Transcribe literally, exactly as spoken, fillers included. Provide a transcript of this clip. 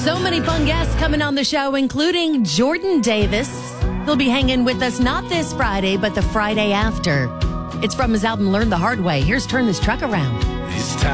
So many fun guests coming on the show, including Jordan Davis. He'll be hanging with us not this Friday, but the Friday after. It's from his album Learn the Hard Way. Here's Turn This Truck Around. It's time.